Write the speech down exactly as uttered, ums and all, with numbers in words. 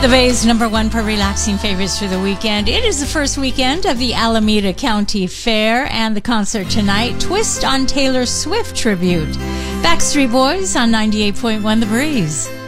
The Bay's number one for relaxing favorites for the weekend. It is the first weekend of the Alameda County Fair, and the concert tonight, Twist on Taylor Swift tribute. Backstreet Boys on ninety-eight point one The Breeze.